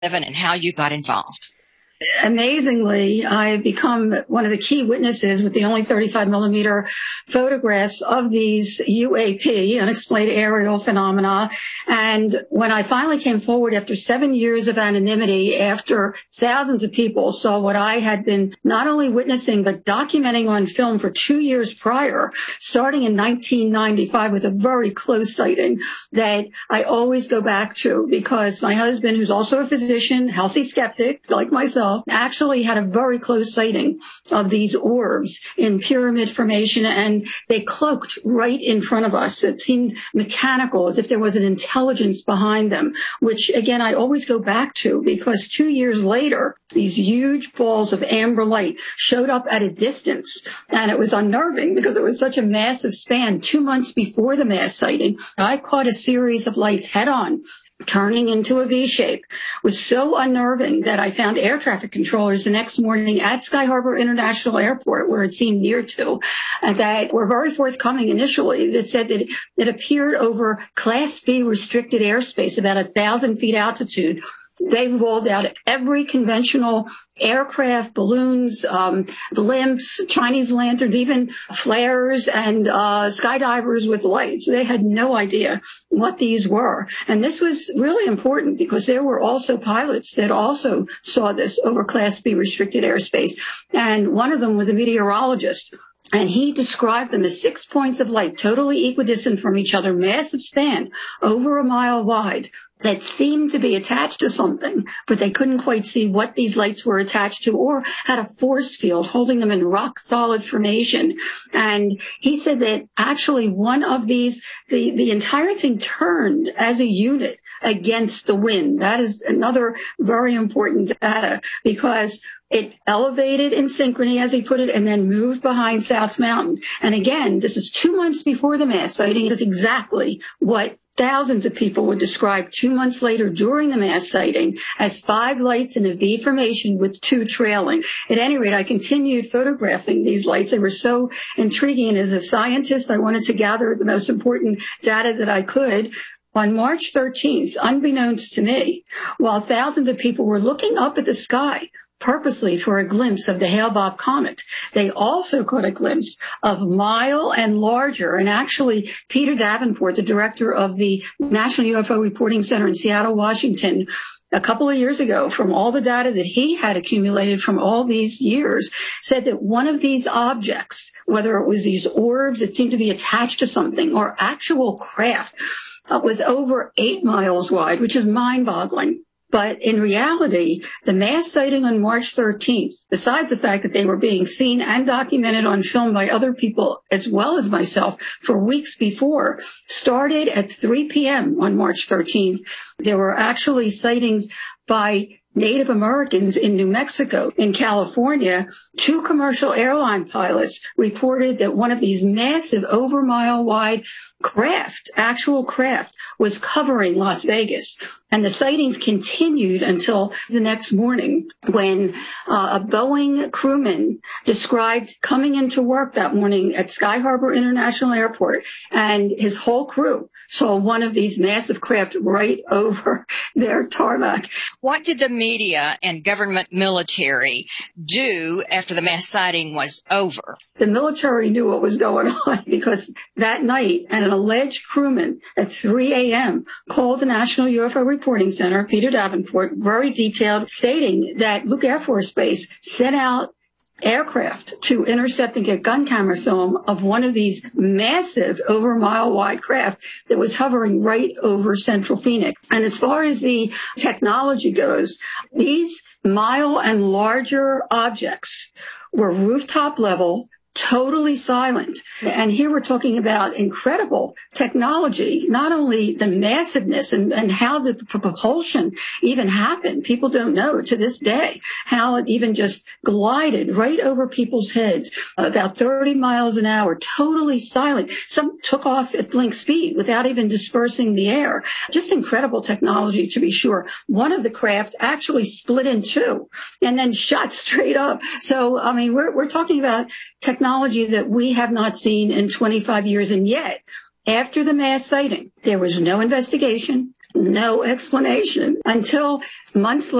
and how you got involved. Amazingly, I've become one of the key witnesses with the only 35 millimeter photographs of these UAP, unexplained aerial phenomena. And when I finally came forward after 7 years of anonymity, after thousands of people saw what I had been not only witnessing, but documenting on film for 2 years prior, starting in 1995 with a very close sighting that I always go back to, because my husband, who's also a physician, healthy skeptic like myself, actually had a very close sighting of these orbs in pyramid formation, and they cloaked right in front of us. It seemed mechanical, as if there was an intelligence behind them, which, again, I always go back to, because 2 years later, these huge balls of amber light showed up at a distance, and it was unnerving because it was such a massive span. 2 months before the mass sighting, I caught a series of lights head-on, turning into a V shape. Was so unnerving that I found air traffic controllers the next morning at Sky Harbor International Airport, where it seemed near to, that were very forthcoming initially. That said that it appeared over Class B restricted airspace, about 1,000 feet altitude. They rolled out every conventional aircraft, balloons, blimps, Chinese lanterns, even flares, and skydivers with lights. They had no idea what these were. And this was really important because there were also pilots that also saw this over Class B restricted airspace. And one of them was a meteorologist. And he described them as 6 points of light, totally equidistant from each other, massive span, over a mile wide, that seemed to be attached to something, but they couldn't quite see what these lights were attached to, or had a force field holding them in rock solid formation. And he said that actually one of these, the entire thing turned as a unit against the wind. That is another very important data, because it elevated in synchrony, as he put it, and then moved behind South Mountain. And again, this is 2 months before the mass sighting. It's exactly what thousands of people would describe 2 months later during the mass sighting as 5 lights in a V formation with 2 trailing. At any rate, I continued photographing these lights. They were so intriguing. And as a scientist, I wanted to gather the most important data that I could. On March 13th, unbeknownst to me, while thousands of people were looking up at the sky purposely for a glimpse of the Hale-Bopp comet, they also caught a glimpse of mile and larger. And actually, Peter Davenport, the director of the National UFO Reporting Center in Seattle, Washington, a couple of years ago, from all the data that he had accumulated from all these years, said that one of these objects, whether it was these orbs that seemed to be attached to something or actual craft, was over 8 miles wide, which is mind-boggling. But in reality, the mass sighting on March 13th, besides the fact that they were being seen and documented on film by other people as well as myself for weeks before, started at 3 p.m. on March 13th. There were actually sightings by Native Americans in New Mexico. In California, 2 commercial airline pilots reported that one of these massive over mile wide actual craft, was covering Las Vegas. And the sightings continued until the next morning, when a Boeing crewman described coming into work that morning at Sky Harbor International Airport, and his whole crew saw one of these massive craft right over their tarmac. What did the media and government military do after the mass sighting was over? The military knew what was going on, because that night, an alleged crewman at 3 a.m. called the National UFO Reporting Center, Peter Davenport, very detailed, stating that Luke Air Force Base sent out aircraft to intercept and get gun camera film of one of these massive over mile wide craft that was hovering right over central Phoenix. And as far as the technology goes, these mile and larger objects were rooftop level, totally silent. And here we're talking about incredible technology, not only the massiveness and how the propulsion even happened. People don't know to this day how it even just glided right over people's heads, about 30 miles an hour, totally silent. Some took off at blink speed without even dispersing the air. Just incredible technology, to be sure. One of the craft actually split in 2 and then shot straight up. So, I mean, we're talking about technology that we have not seen in 25 years. And yet, after the mass sighting, there was no investigation. No explanation until months